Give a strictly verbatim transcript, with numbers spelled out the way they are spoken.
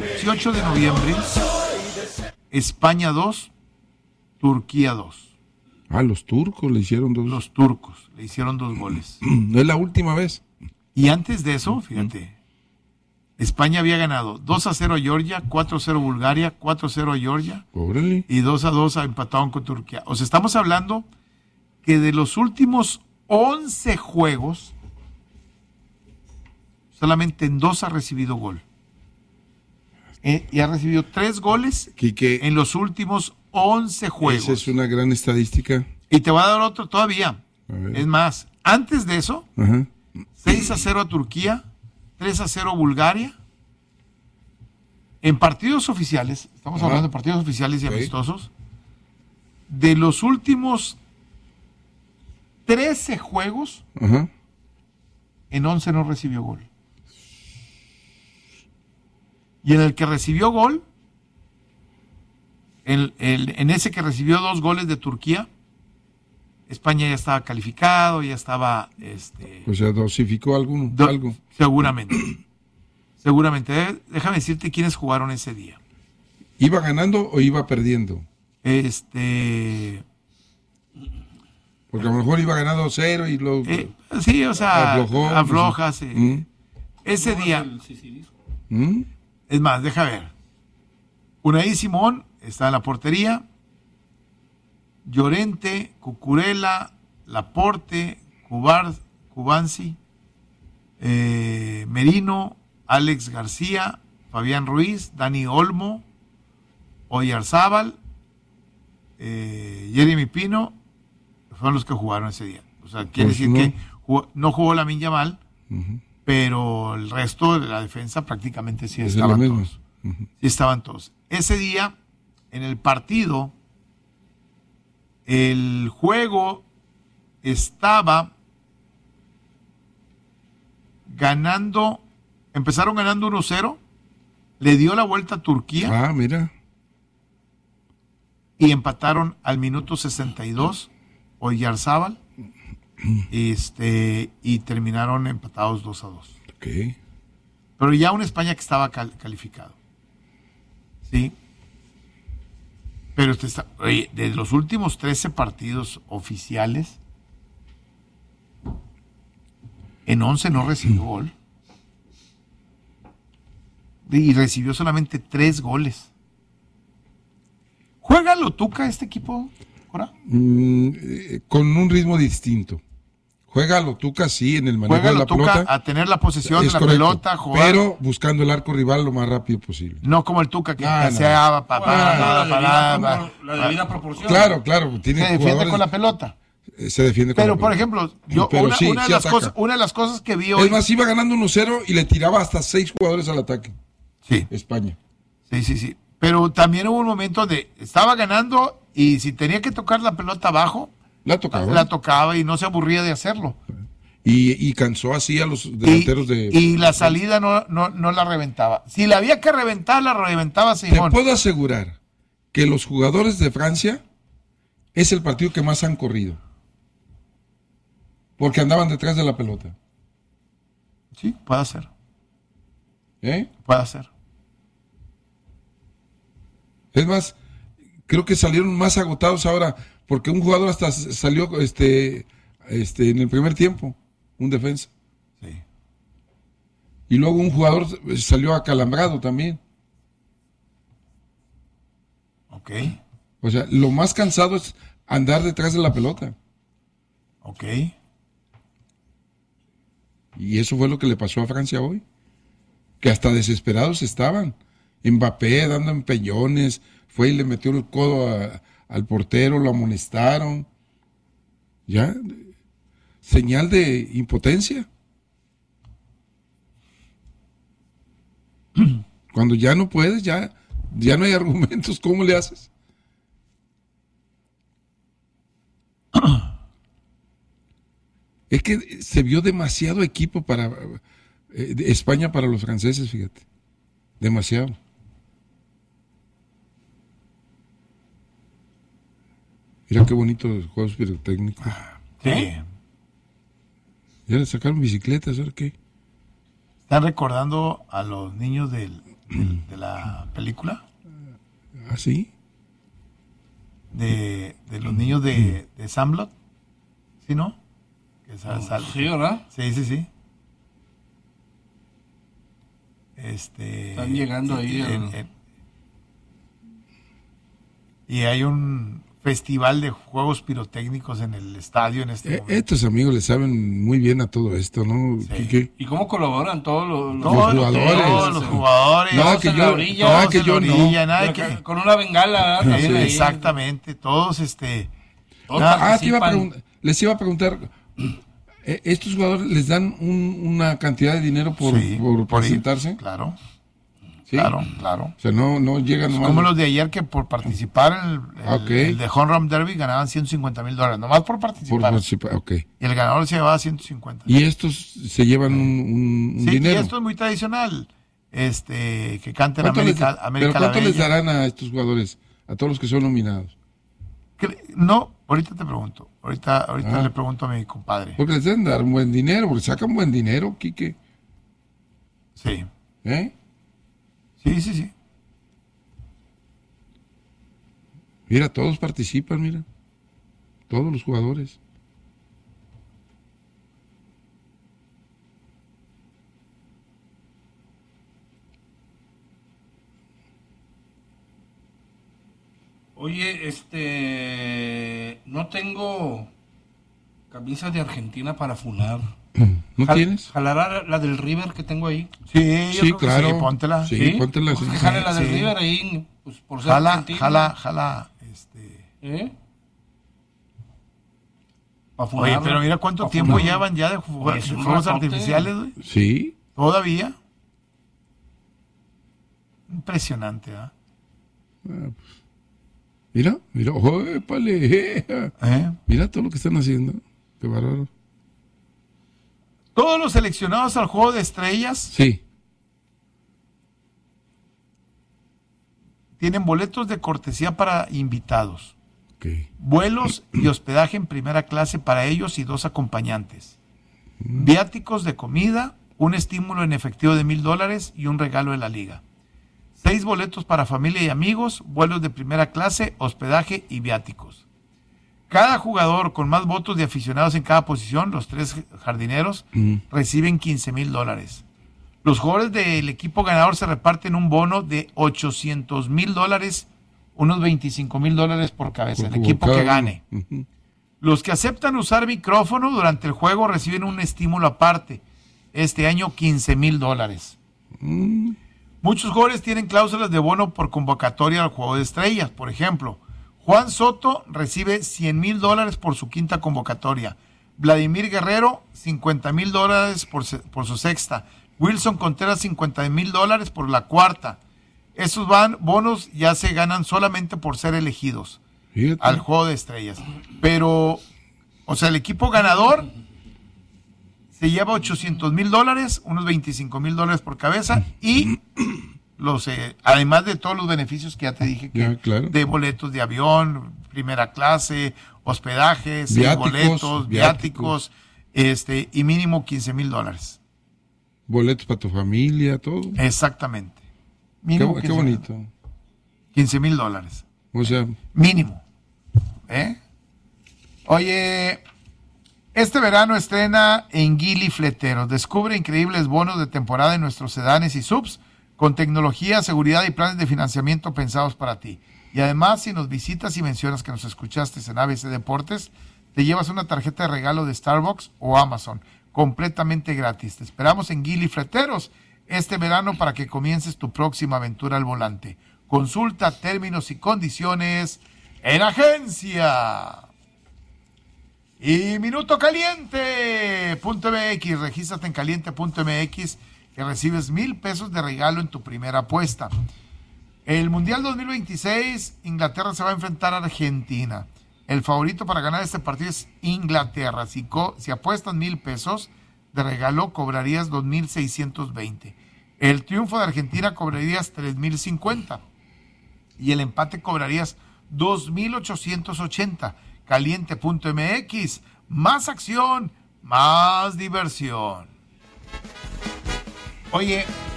dieciocho de noviembre, España dos, Turquía dos. Ah, los turcos le hicieron dos. Los turcos le hicieron dos goles. No es la última vez. Y antes de eso, fíjate, España había ganado dos a cero a Georgia, cuatro a cero a Bulgaria, cuatro a cero a Georgia. Órale. Y dos a dos empataron con Turquía. O sea, estamos hablando que de los últimos once juegos, solamente en dos ha recibido gol. Eh, y ha recibido tres goles Quique, en los últimos once juegos. esa es una gran estadística. Y te voy a dar otro todavía. A ver. Es más, antes de eso, Ajá. seis a cero a Turquía, tres a cero a Bulgaria. En partidos oficiales, estamos Ajá. hablando de partidos oficiales y Ok. amistosos, de los últimos trece juegos, Ajá. en once no recibió gol. Y en el que recibió gol, el, el, en ese que recibió dos goles de Turquía, España ya estaba calificado, ya estaba... Este, O sea, dosificó alguno, do- algo. Seguramente. Seguramente. Eh, Déjame decirte quiénes jugaron ese día. ¿Iba ganando o iba perdiendo? Este... Porque a lo mejor iba ganando cero y lo... eh, sí, o sea, Aflojó, afloja, pues, sí. ¿Mm? Ese día... El sicilismo. ¿Mm? Es más, deja ver. Unai Simón está en la portería. Llorente, Cucurella, Laporte, Cubar, Cubanzi, eh, Merino, Alex García, Fabián Ruiz, Dani Olmo, Oyarzábal, eh, Jeremy Pino, fueron los que jugaron ese día. O sea, quiere Pues decir no. que jugó- no jugó Lamine Yamal, Ujú. pero el resto de la defensa prácticamente sí Es lo estaban mismo. todos. Sí estaban todos. Ese día, en el partido, el juego estaba ganando, empezaron ganando uno cero, le dio la vuelta a Turquía Ah, mira. y empataron al minuto sesenta y dos, Oyarzábal, este, y terminaron empatados dos a dos. Ok. Pero ya una España que estaba cal- calificado. ¿Sí? Pero usted está, oye, de los últimos trece partidos oficiales, en once no recibió gol. Y recibió solamente tres goles. ¿Juega Lotuca este equipo, Cora? Mm, eh, con un ritmo distinto. Juega Lotuca, sí, en el manejo Juega de la Lotuca pelota. a tener la posesión de Es la correcto, pelota, jugar. pero buscando el arco rival lo más rápido posible. No como el Tuca que Ah, no. paseaba, pa, pa, Ah, pa, La pa, debida, pa, como la pa, debida proporción. Claro, claro, tiene se defiende jugadores, con la pelota. eh, se defiende con Pero, la por pelota. ejemplo, yo Pero una, sí, una de sí las ataca. cosas, una de las cosas que vi hoy. Es más, iba ganando uno cero y le tiraba hasta seis jugadores al ataque. Sí, España. sí, sí, sí. Pero también hubo un momento donde estaba ganando y si tenía que tocar la pelota abajo, La tocaba. la tocaba y no se aburría de hacerlo. y, y cansó así a los Y, delanteros de... y la salida no, no, no la reventaba. Si la había que reventar, la reventaba Te Simón. puedo asegurar que los jugadores de Francia es el partido que más han corrido. Porque andaban detrás de la pelota. Sí, puede ser, ¿Eh? puede ser. Es más, creo que salieron más agotados ahora, porque un jugador hasta salió este, este, en el primer tiempo, un defensa. Sí. Y luego un jugador salió acalambrado también. Ok, O sea, lo más cansado es andar detrás de la pelota. ok. Y eso fue lo que le pasó a Francia hoy. Que hasta desesperados estaban. Mbappé dando empellones, fue y le metió el codo a- al portero, lo amonestaron. Ya, señal de impotencia. Cuando ya no puedes, ya, ya no hay argumentos, ¿cómo le haces? Es que se vio demasiado equipo para eh, de España para los franceses, fíjate. Demasiado. Mira qué bonito los juegos pirotécnicos. Sí. Ya le sacaron bicicletas, ¿ahora qué? Están recordando a los niños del, de, de la película. ¿Ah, sí? De, de los niños de, de Sandlot. ¿Sí, no? Que sal, sal, Sí, ¿verdad? Sí, sí, sí. Este, Están llegando ahí. En, El... en, y hay un festival de juegos pirotécnicos en el estadio en este Eh, momento. estos amigos le saben muy bien a todo esto, ¿no? Sí. ¿Qué- qué? ¿Y cómo colaboran todos los, los, Todos los jugadores. Todos los jugadores. Nada todos que en yo- la orilla, nada todos que en yo la no. orilla, nada Pero que- que- con una bengala, ¿verdad? También Sí. ahí. Exactamente, todos este Todos Ah, te iba a participan. pregun- les iba a preguntar, eh, ¿estos jugadores les dan un- una cantidad de dinero por, sí, por ir, presentarse? claro, ¿Sí? claro, claro. O sea, no, no llegan nomás. Como los de ayer que por participar en el, el- Ok. el de Home Run Derby ganaban ciento cincuenta mil dólares, nomás por por participar. participar, ok. Y el ganador se llevaba ciento cincuenta. Y estos se llevan un, un- un Sí, dinero. y esto es muy tradicional, este, que canten ¿Cuánto les- América, América ¿Pero cuánto la les Bella. darán a estos jugadores, a todos los que son nominados? Cre- No, ahorita te pregunto, ahorita, ahorita Ah. le pregunto a mi compadre. Porque les deben dar un buen dinero, porque sacan buen dinero, Quique. Sí, ¿Eh? sí, sí, sí. Mira, todos participan, mira. Todos los jugadores. Oye, este. No tengo camisas de Argentina para funar. ¿No Jal- tienes? ¿Jalará la del River que tengo ahí? Sí, yo Sí, creo que claro. sí, póntela. Sí, póntela. Pues sí. que jale la del Sí. River ahí, pues por ser Jala, argentino. jala, jala, este... ¿Eh? Pa' Oye, funarla. pero mira cuánto Pa' tiempo funarla. llevan ya de jugar Oye, es un fuegos ratote. artificiales, güey. Sí. Todavía. Impresionante, ¿ah? Mira, mira. ¡Épale! ¿Eh? Mira todo lo que están haciendo. Qué bárbaro. Todos los seleccionados al juego de estrellas Sí. tienen boletos de cortesía para invitados, Ok. vuelos y hospedaje en primera clase para ellos y dos acompañantes, viáticos de comida, un estímulo en efectivo de mil dólares y un regalo de la liga. Seis boletos para familia y amigos, vuelos de primera clase, hospedaje y viáticos. Cada jugador con más votos de aficionados en cada posición, los tres jardineros, Mm. reciben quince mil dólares. Los jugadores del equipo ganador se reparten un bono de ochocientos mil dólares, unos veinticinco mil dólares por cabeza, el Por equipo cada que uno. gane. Ujú. Los que aceptan usar micrófono durante el juego reciben un estímulo aparte. Este año quince mil dólares. Mm. Muchos jugadores tienen cláusulas de bono por convocatoria al juego de estrellas. Por ejemplo, Juan Soto recibe cien mil dólares por su quinta convocatoria. Vladimir Guerrero, cincuenta mil dólares por, se- por su sexta. Wilson Contreras, cincuenta mil dólares por la cuarta. Esos van, bonos ya se ganan solamente por ser elegidos Fíjate. al juego de estrellas. Pero, o sea, el equipo ganador se lleva ochocientos mil dólares, unos veinticinco mil dólares por cabeza y los eh, además de todos los beneficios que ya te dije, que Ya, claro. de boletos de avión, primera clase, hospedajes, Viáticos, boletos, viáticos. viáticos, este, y mínimo quince mil dólares. Boletos para tu familia, todo. Exactamente. Qué, Mínimo qué quince mil. bonito. quince mil dólares. O sea, Mínimo. ¿Eh? Oye, este verano estrena en Geely Fleteros. Descubre increíbles bonos de temporada en nuestros sedanes y subs con tecnología, seguridad y planes de financiamiento pensados para ti. Y además, si nos visitas y mencionas que nos escuchaste en A B C Deportes, te llevas una tarjeta de regalo de Starbucks o Amazon, completamente gratis. Te esperamos en Geely Fleteros este verano para que comiences tu próxima aventura al volante. Consulta términos y condiciones en agencia. Y Minuto Caliente punto M X, regístrate en caliente punto M X que recibes mil pesos de regalo en tu primera apuesta. El Mundial dos mil veintiséis, Inglaterra se va a enfrentar a Argentina. El favorito para ganar este partido es Inglaterra. Si, co- si apuestas mil pesos de regalo, cobrarías dos mil seiscientos veinte. El triunfo de Argentina cobrarías tres mil cincuenta. Y el empate cobrarías dos mil ochocientos ochenta. caliente punto M X, más acción, más diversión. Oye,